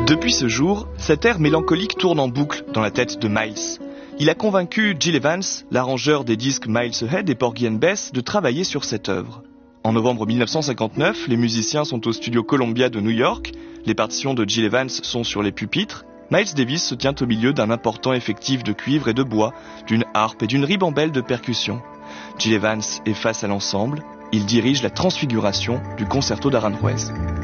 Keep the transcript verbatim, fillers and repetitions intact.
Depuis ce jour, cet air mélancolique tourne en boucle dans la tête de Miles. Il a convaincu Gil Evans, l'arrangeur des disques Miles Ahead et Porgy and Bess, de travailler sur cette œuvre. En novembre mille neuf cent cinquante-neuf, les musiciens sont au studio Columbia de New York, les partitions de Gil Evans sont sur les pupitres, Miles Davis se tient au milieu d'un important effectif de cuivre et de bois, d'une harpe et d'une ribambelle de percussions. Gil Evans est face à l'ensemble, il dirige la transfiguration du concerto d'Aranjuez.